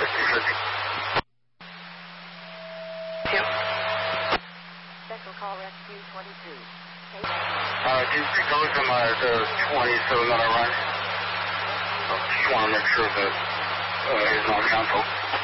Special call rescue 22. Can you take over from the 27 that I run? Just want to make sure that he's not canceled.